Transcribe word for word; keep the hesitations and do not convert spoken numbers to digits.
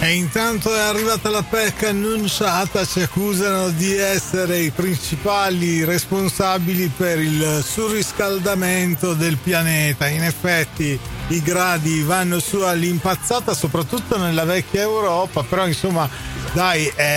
E intanto è arrivata la P E C annunciata, ci accusano di essere i principali responsabili per il surriscaldamento del pianeta. In effetti i gradi vanno su all'impazzata, soprattutto nella vecchia Europa, però insomma dai, eh,